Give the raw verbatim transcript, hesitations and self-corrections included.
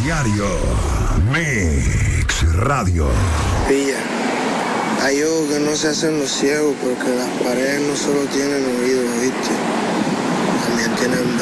diario. Mix Radio. Pilla, hay ojos que no se hacen los ciegos porque las paredes no solo tienen oídos, ¿viste? También tienen